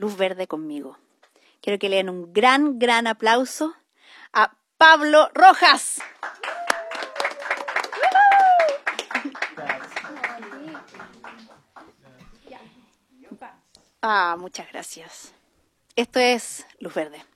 Luz Verde conmigo. Quiero que le den un gran, gran aplauso a Pablo Rojas. Muchas gracias. Esto es Luz Verde.